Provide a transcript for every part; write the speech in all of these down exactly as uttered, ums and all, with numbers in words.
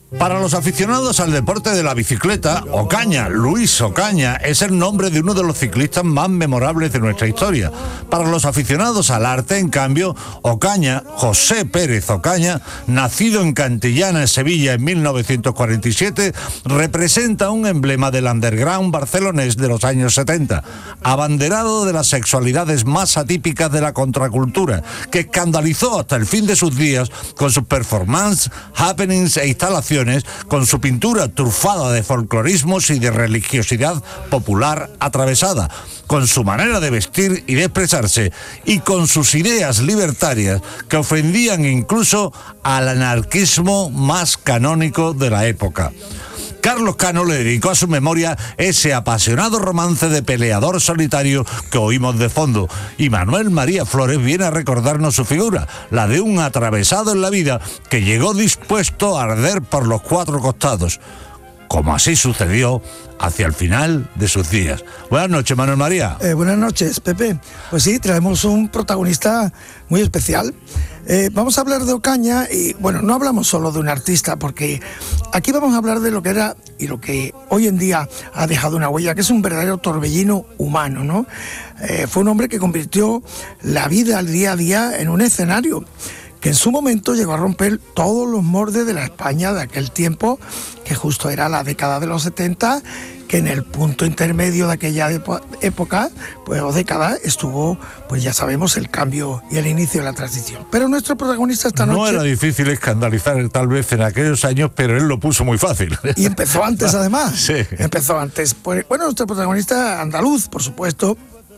Para los aficionados al deporte de la bicicleta, Ocaña, Luis Ocaña, es el nombre de uno de los ciclistas más memorables de nuestra historia. Para los aficionados al arte, en cambio, Ocaña, José Pérez Ocaña, nacido en Cantillana, Sevilla, en mil novecientos cuarenta y siete, representa un emblema del underground barcelonés de los años setenta, abanderado de las sexualidades más atípicas de la contracultura, que escandalizó hasta el fin de sus días con sus performances, happenings e instalaciones, con su pintura trufada de folclorismos y de religiosidad popular atravesada, con su manera de vestir y de expresarse, y con sus ideas libertarias que ofendían incluso al anarquismo más canónico de la época. Carlos Cano le dedicó a su memoria ese apasionado romance de peleador solitario que oímos de fondo, y Manuel María Flores viene a recordarnos su figura, la de un atravesado en la vida que llegó dispuesto a arder por los cuatro costados, como así sucedió hacia el final de sus días. Buenas noches, Manuel María. Eh, buenas noches, Pepe. Pues sí, traemos un protagonista muy especial. Eh, vamos a hablar de Ocaña y, bueno, no hablamos solo de un artista, porque aquí vamos a hablar de lo que era y lo que hoy en día ha dejado una huella, que es un verdadero torbellino humano, ¿no? Eh, fue un hombre que convirtió la vida al día a día en un escenario que en su momento llegó a romper todos los moldes de la España de aquel tiempo, que justo era la década de los setenta, que en el punto intermedio de aquella época, pues o década, estuvo, pues ya sabemos, el cambio y el inicio de la transición. Pero nuestro protagonista esta noche... No era difícil escandalizar tal vez en aquellos años, pero él lo puso muy fácil. Y empezó antes, además. Sí. Empezó antes. Pues, bueno, nuestro protagonista andaluz, por supuesto,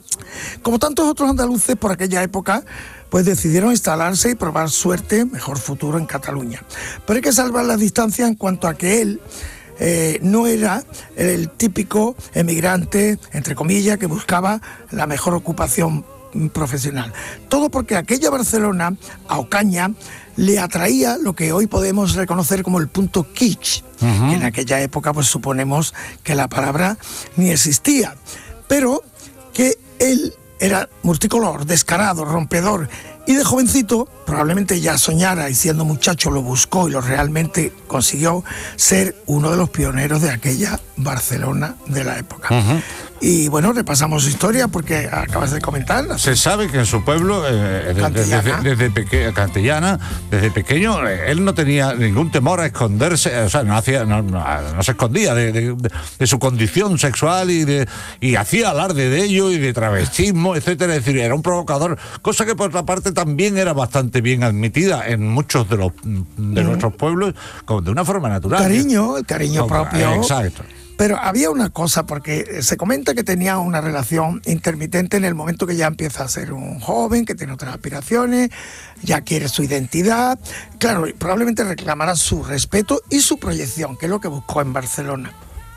como tantos otros andaluces por aquella época, pues decidieron instalarse y probar suerte, mejor futuro en Cataluña. Pero hay que salvar la distancia en cuanto a que él eh, no era el típico emigrante, entre comillas, que buscaba la mejor ocupación profesional. Todo porque aquella Barcelona, a Ocaña, le atraía lo que hoy podemos reconocer como el punto kitsch, uh-huh. que en aquella época pues suponemos que la palabra ni existía, pero que él era multicolor, descarado, rompedor, y de jovencito probablemente ya soñara, y siendo muchacho lo buscó y lo realmente consiguió, ser uno de los pioneros de aquella Barcelona de la época. Uh-huh. Y bueno, repasamos su historia porque acabas de comentarla. Se sabe que en su pueblo, eh, desde, desde, desde peque, Cantillana, desde pequeño, él no tenía ningún temor a esconderse, o sea, no hacía, no, no, no se escondía de, de, de, de su condición sexual y de y hacía alarde de ello y de travestismo, etcétera. Es decir, era un provocador, cosa que por otra parte también era bastante bien admitida en muchos de los de mm. nuestros pueblos, como de una forma natural. Cariño, el cariño como, propio. Exacto. Pero había una cosa, porque se comenta que tenía una relación intermitente en el momento que ya empieza a ser un joven, que tiene otras aspiraciones, ya quiere su identidad. Claro, probablemente reclamará su respeto y su proyección, que es lo que buscó en Barcelona.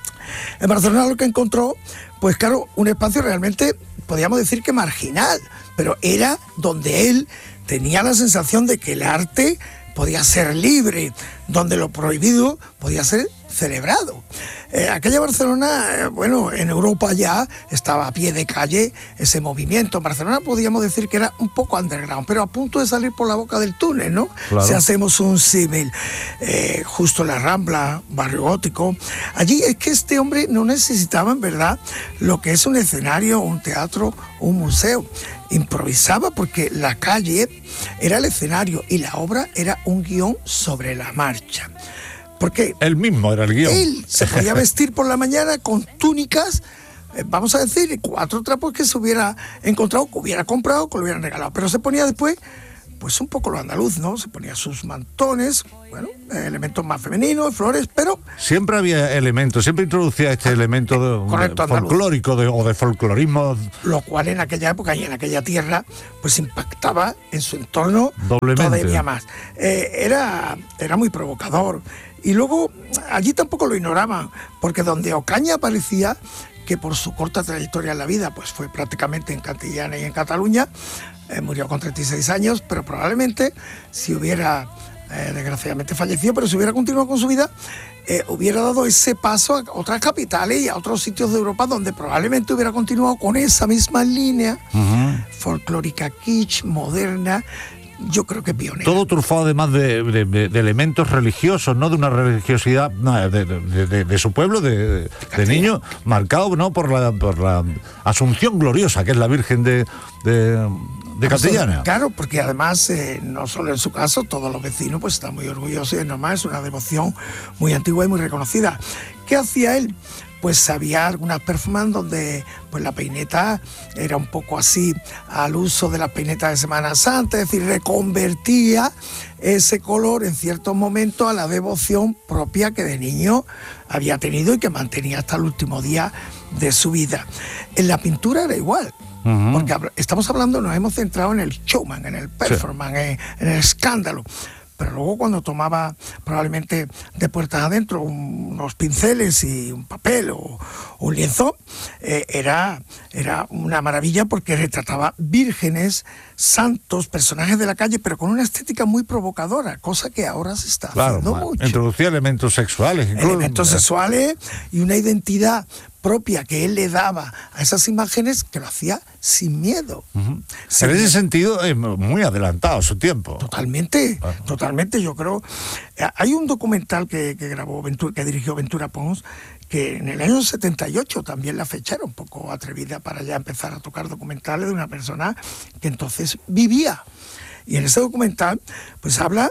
En Barcelona lo que encontró, pues claro, un espacio realmente, podríamos decir que marginal, pero era donde él tenía la sensación de que el arte podía ser libre, donde lo prohibido podía ser celebrado. Eh, aquella Barcelona, eh, bueno, en Europa ya estaba a pie de calle ese movimiento. En Barcelona podríamos decir que era un poco underground, pero a punto de salir por la boca del túnel, ¿no? Claro. Si hacemos un símil, eh, justo en la Rambla, barrio gótico. Allí es que este hombre no necesitaba, en verdad, lo que es un escenario, un teatro, un museo. Improvisaba porque la calle era el escenario y la obra era un guión sobre la marcha. Porque él mismo era el guión. Él se podía vestir por la mañana con túnicas, eh, vamos a decir, cuatro trapos que se hubiera encontrado, que hubiera comprado, que lo hubieran regalado. Pero se ponía después, pues un poco lo andaluz, ¿no? Se ponía sus mantones, bueno, elementos más femeninos, flores, pero... Siempre había elementos, siempre introducía este ah, elemento de, correcto, de folclórico de, o de folclorismo. Lo cual en aquella época y en aquella tierra, pues impactaba en su entorno doblemente. Todavía más. Eh, era, era muy provocador. Y luego, allí tampoco lo ignoraban, porque donde Ocaña aparecía, que por su corta trayectoria en la vida, pues fue prácticamente en Cantillana y en Cataluña, eh, murió con treinta y seis años, pero probablemente si hubiera, eh, desgraciadamente fallecido, pero si hubiera continuado con su vida, eh, hubiera dado ese paso a otras capitales y a otros sitios de Europa donde probablemente hubiera continuado con esa misma línea uh-huh. folclórica, kitsch, moderna, yo creo que pionera. Todo trufado además de, de, de, de elementos religiosos, ¿no? De una religiosidad no, de, de, de, de su pueblo, de, de niño, marcado, ¿no? Por la, por la Asunción Gloriosa, que es la Virgen de, de, de Cantillana. Claro, porque además, eh, no solo en su caso, todos los vecinos pues están muy orgullosos y es normal, es una devoción muy antigua y muy reconocida. ¿Qué hacía él? Pues había algunas performances donde pues la peineta era un poco así al uso de las peinetas de Semana Santa, es decir, reconvertía ese color en ciertos momentos a la devoción propia que de niño había tenido y que mantenía hasta el último día de su vida. En la pintura era igual. Uh-huh. Porque estamos hablando, nos hemos centrado en el showman, en el performance, sí. en, en el escándalo. Pero luego cuando tomaba probablemente de puertas adentro unos pinceles y un papel o un lienzo, eh, era, era una maravilla porque retrataba vírgenes, santos, personajes de la calle, pero con una estética muy provocadora, cosa que ahora se está claro, haciendo mucho. Introducía elementos sexuales. Incluso. Elementos sexuales y una identidad propia que él le daba a esas imágenes que lo hacía sin miedo. Uh-huh. sin en ese miedo. sentido es muy adelantado a su tiempo. Totalmente, claro. totalmente, yo creo. Hay un documental que, que grabó Ventura, que dirigió Ventura Pons, que en el año setenta y ocho también la fecha era un poco atrevida para ya empezar a tocar documentales de una persona que entonces vivía. Y en ese documental pues habla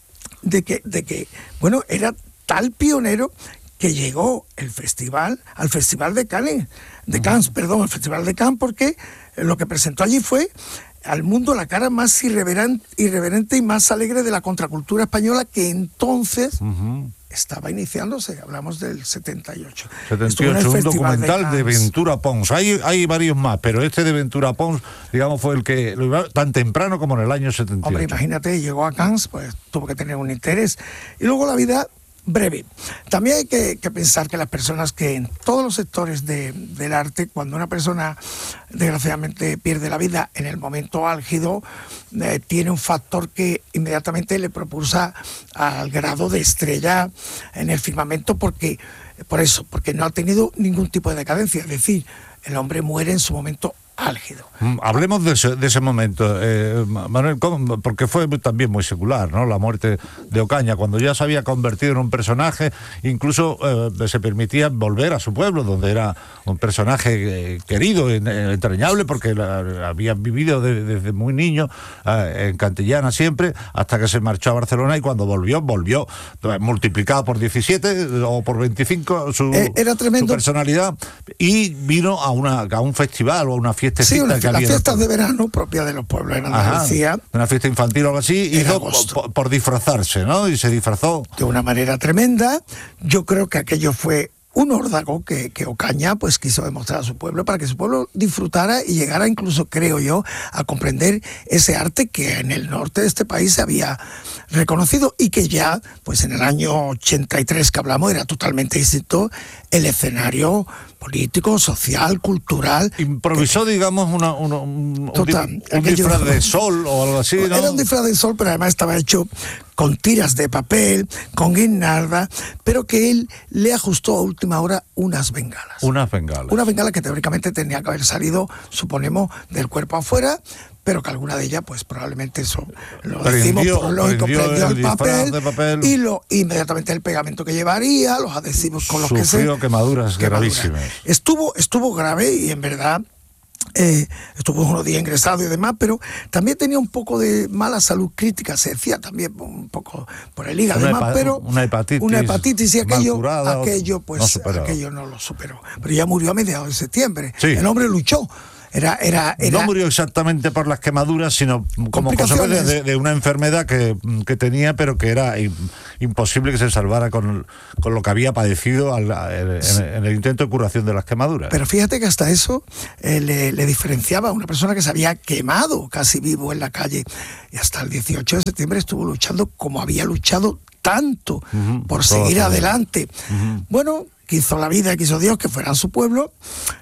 de que, de que bueno, era tal pionero que llegó el festival, al Festival de Cannes, de Cannes, uh-huh. perdón, al Festival de Cannes, porque lo que presentó allí fue al mundo la cara más irreverente, irreverente y más alegre de la contracultura española que entonces uh-huh. estaba iniciándose. Hablamos del setenta y ocho. setenta y ocho, un documental de, de Ventura Pons. Hay, hay varios más, pero este de Ventura Pons, digamos, fue el que tan temprano como en el año setenta y ocho. Hombre, imagínate, llegó a Cannes, pues tuvo que tener un interés. Y luego la vida breve. También hay que, que pensar que las personas que en todos los sectores de, del arte, cuando una persona desgraciadamente pierde la vida en el momento álgido, eh, tiene un factor que inmediatamente le propulsa al grado de estrella en el firmamento, porque por eso, porque no ha tenido ningún tipo de decadencia. Es decir, el hombre muere en su momento álgido. Hablemos de ese, de ese momento, eh, Manuel, porque fue también muy secular, ¿no? La muerte de Ocaña, cuando ya se había convertido en un personaje, incluso eh, se permitía volver a su pueblo, donde era un personaje eh, querido, en, en, entrañable, porque la, había vivido de, desde muy niño eh, en Cantillana siempre, hasta que se marchó a Barcelona, y cuando volvió, volvió eh, multiplicado por diecisiete o por veinticinco su, eh, era tremendo. Su personalidad, y vino a, una, a un festival o a una fiesta. Sí, una, las fiestas de verano propias de los pueblos en Andalucía. Ajá, una fiesta infantil o algo así, hizo por, por disfrazarse, ¿no? Y se disfrazó. De una manera tremenda. Yo creo que aquello fue un órdago que, que Ocaña pues quiso demostrar a su pueblo para que su pueblo disfrutara y llegara incluso, creo yo, a comprender ese arte que en el norte de este país se había reconocido y que ya, pues en el año ochenta y tres que hablamos, era totalmente distinto el escenario político, social, cultural. Improvisó, que, digamos, una, una, un, total, un, un disfraz de sol o algo así, ¿no? Era un disfraz de sol, pero además estaba hecho con tiras de papel, con guirnalda, pero que él le ajustó a última hora unas bengalas. Unas bengalas. Unas bengalas que teóricamente tenían que haber salido, suponemos, del cuerpo afuera, pero que alguna de ellas, pues probablemente eso lo decimos por lógico, prendió, prendió el, el papel, papel y lo inmediatamente el pegamento que llevaría, los adhesivos con los que se... Sufrió quemaduras gravísimas. Estuvo, estuvo grave y en verdad... Eh, estuvo unos días ingresado y demás, pero también tenía un poco de mala salud crítica, se decía también un poco por el hígado y demás, pero una hepatitis, una hepatitis y aquello, curada, aquello pues no aquello no lo superó, pero ya murió a mediados de septiembre. Sí. El hombre luchó. Era, era, era... No murió exactamente por las quemaduras, sino como consecuencia de, de una enfermedad que, que tenía, pero que era imposible que se salvara con, con lo que había padecido al, en, sí. en el intento de curación de las quemaduras. Pero fíjate que hasta eso eh, le, le diferenciaba a una persona que se había quemado casi vivo en la calle, y hasta el dieciocho de septiembre estuvo luchando como había luchado tanto uh-huh, por seguir adelante. Uh-huh. Bueno, quiso la vida, quiso Dios que fuera a su pueblo.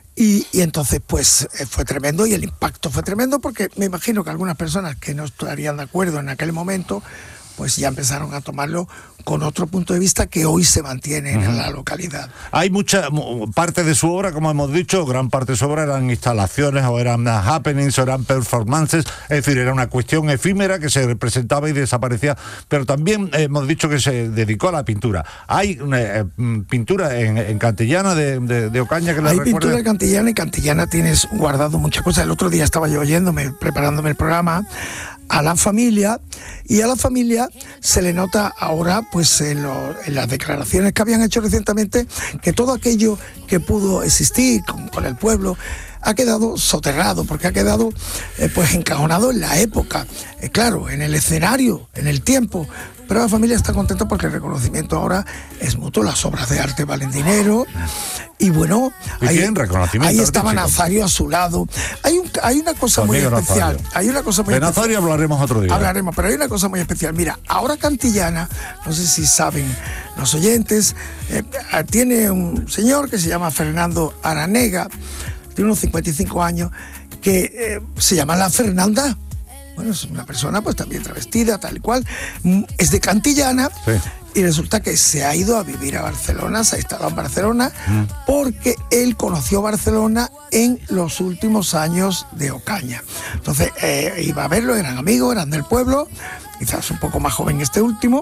Y, y entonces pues fue tremendo y el impacto fue tremendo, porque me imagino que algunas personas que no estarían de acuerdo en aquel momento pues ya empezaron a tomarlo con otro punto de vista que hoy se mantiene uh-huh. en la localidad. Hay mucha parte de su obra, como hemos dicho, gran parte de su obra eran instalaciones o eran happenings o eran performances, es decir, era una cuestión efímera que se representaba y desaparecía, pero también eh, hemos dicho que se dedicó a la pintura. Hay eh, pintura en, en Cantillana de, de, de Ocaña que le Hay recuerde. pintura de Cantillana, y Cantillana tienes guardado muchas cosas. El otro día estaba yo oyéndome, preparándome el programa, a la familia, y a la familia se le nota ahora, pues en, lo, en las declaraciones que habían hecho recientemente, que todo aquello que pudo existir con, con el pueblo ha quedado soterrado, porque ha quedado eh, pues encajonado en la época, eh, claro, en el escenario, en el tiempo. Pero la familia está contenta porque el reconocimiento ahora es mutuo, las obras de arte valen dinero. Y bueno, ¿Y ahí, ahí estaba Nazario a su lado. Hay, un, hay una cosa muy especial. Nazario. Hay una cosa muy de Nazario especial. hablaremos otro día. Hablaremos, pero hay una cosa muy especial. Mira, ahora Cantillana, no sé si saben los oyentes, eh, tiene un señor que se llama Fernando Aranega, tiene unos cincuenta y cinco años, que eh, se llama La Fernanda. Bueno, es una persona pues también travestida, tal y cual, es de Cantillana, sí. Y resulta que se ha ido a vivir a Barcelona, se ha instalado en Barcelona, mm. porque él conoció Barcelona en los últimos años de Ocaña. Entonces eh, iba a verlo, eran amigos, eran del pueblo, quizás un poco más joven este último.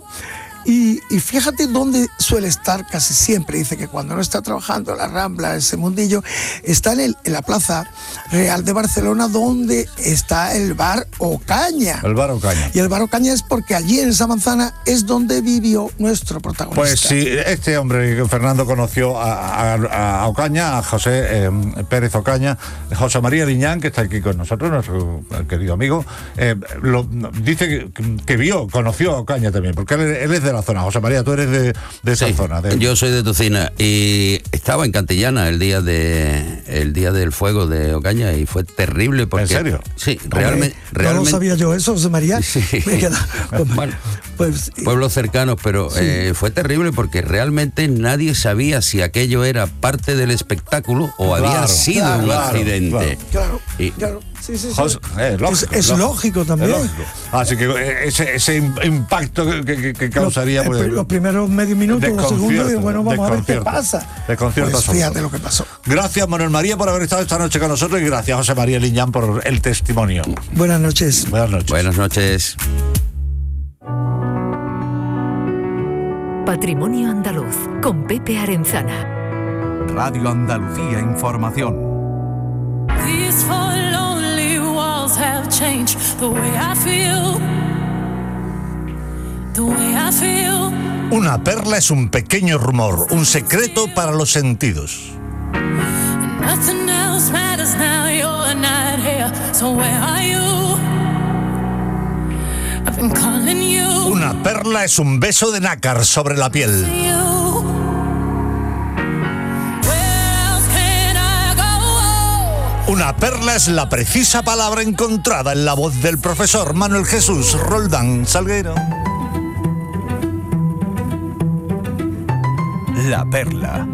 Y, y fíjate dónde suele estar casi siempre. Dice que cuando no está trabajando en la Rambla, ese mundillo, está en, el, en la Plaza Real de Barcelona, donde está el bar Ocaña. El bar Ocaña. Y el bar Ocaña es porque allí en esa manzana es donde vivió nuestro protagonista. Pues sí, este hombre, Fernando, conoció a, a, a Ocaña, a José eh, Pérez Ocaña, José María Liñán, que está aquí con nosotros, nuestro querido amigo, eh, lo, dice que, que vio, conoció a Ocaña también, porque él, él es de la zona. José María, tú eres de, de esa sí, zona. De... Yo soy de Tucina y estaba en Cantillana el día de el día del fuego de Ocaña y fue terrible porque... ¿En serio? Sí, realmente... No realmente... lo sabía yo eso, José María. Sí. Me queda... bueno, pues, pueblos cercanos, pero sí. eh, fue terrible porque realmente nadie sabía si aquello era parte del espectáculo o claro, había sido claro, un claro, accidente. Claro, y, claro. Sí, sí, sí. José, eh, lógico, es, es lógico, lógico también. Es lógico. Así que ese, ese impacto que, que, que causaría... Los, pues, los primeros medio minutos, los segundos, y bueno, vamos a ver qué pasa. Desconcierto. Pues fíjate lo que pasó. Gracias, Manuel María, por haber estado esta noche con nosotros, y gracias, José María Liñán, por el testimonio. Buenas noches. Buenas noches. Buenas noches. Patrimonio Andaluz, con Pepe Arenzana. Radio Andalucía Información. Have changed the way I feel, the way I feel. Una perla es un pequeño rumor, un secreto para los sentidos. Nothing else matters now, you're not here, so where are you? I've been calling you. Una perla es un beso de nácar sobre la piel. Una perla es la precisa palabra encontrada en la voz del profesor Manuel Jesús Roldán Salguero. La perla.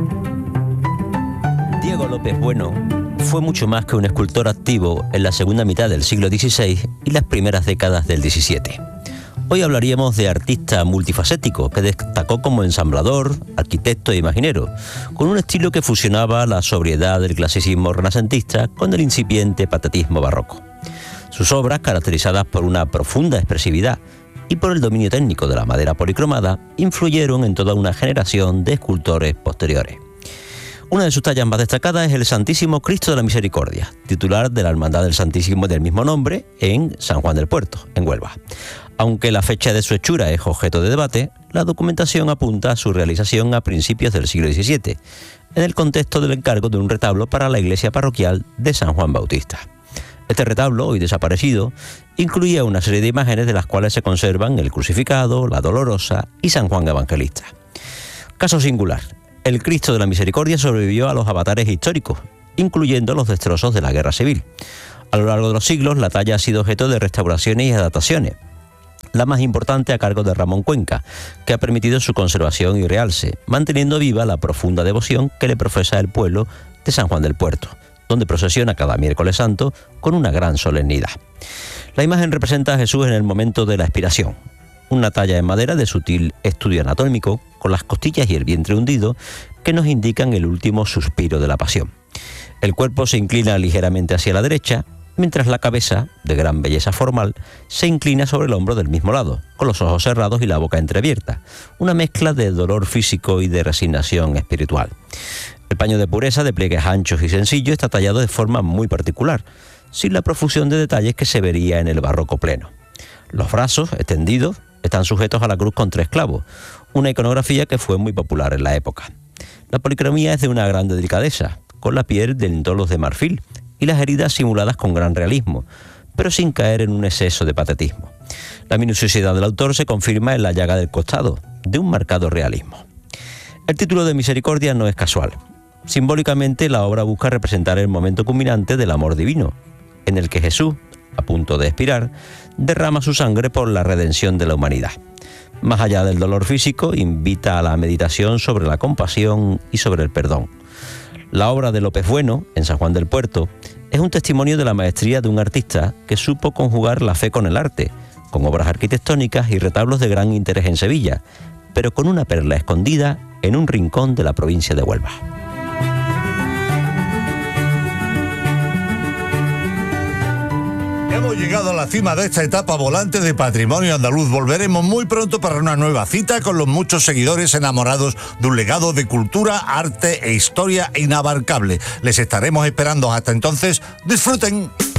Diego López Bueno fue mucho más que un escultor activo en la segunda mitad del siglo dieciséis y las primeras décadas del diecisiete. Hoy hablaríamos de artista multifacético que destacó como ensamblador, arquitecto e imaginero, con un estilo que fusionaba la sobriedad del clasicismo renacentista con el incipiente patetismo barroco. Sus obras, caracterizadas por una profunda expresividad y por el dominio técnico de la madera policromada, influyeron en toda una generación de escultores posteriores. Una de sus tallas más destacadas es el Santísimo Cristo de la Misericordia, titular de la Hermandad del Santísimo del mismo nombre en San Juan del Puerto, en Huelva. Aunque la fecha de su hechura es objeto de debate, la documentación apunta a su realización a principios del siglo diecisiete, en el contexto del encargo de un retablo para la iglesia parroquial de San Juan Bautista. Este retablo, hoy desaparecido, incluía una serie de imágenes de las cuales se conservan el crucificado, la dolorosa y San Juan Evangelista. Caso singular, el Cristo de la Misericordia sobrevivió a los avatares históricos, incluyendo los destrozos de la Guerra Civil. A lo largo de los siglos, la talla ha sido objeto de restauraciones y adaptaciones, la más importante a cargo de Ramón Cuenca, que ha permitido su conservación y realce, manteniendo viva la profunda devoción que le profesa el pueblo de San Juan del Puerto, donde procesiona cada miércoles santo con una gran solemnidad. La imagen representa a Jesús en el momento de la expiración. una talla en madera de sutil estudio anatómico, con las costillas y el vientre hundido, que nos indican el último suspiro de la pasión. El cuerpo se inclina ligeramente hacia la derecha, mientras la cabeza, de gran belleza formal, se inclina sobre el hombro del mismo lado, con los ojos cerrados y la boca entreabierta, una mezcla de dolor físico y de resignación espiritual. El paño de pureza, de pliegues anchos y sencillos, está tallado de forma muy particular, sin la profusión de detalles que se vería en el barroco pleno. Los brazos, extendidos, están sujetos a la cruz con tres clavos, una iconografía que fue muy popular en la época. La policromía es de una gran delicadeza, con la piel de tonos de marfil y las heridas simuladas con gran realismo, pero sin caer en un exceso de patetismo. La minuciosidad del autor se confirma en la llaga del costado, de un marcado realismo. El título de Misericordia no es casual. Simbólicamente, la obra busca representar el momento culminante del amor divino, en el que Jesús, a punto de expirar, derrama su sangre por la redención de la humanidad. Más allá del dolor físico, invita a la meditación sobre la compasión y sobre el perdón. La obra de López Bueno, en San Juan del Puerto, es un testimonio de la maestría de un artista que supo conjugar la fe con el arte, con obras arquitectónicas y retablos de gran interés en Sevilla, pero con una perla escondida en un rincón de la provincia de Huelva. Hemos llegado a la cima de esta etapa volante de Patrimonio Andaluz. Volveremos muy pronto para una nueva cita con los muchos seguidores enamorados de un legado de cultura, arte e historia inabarcable. Les estaremos esperando. Hasta entonces, disfruten.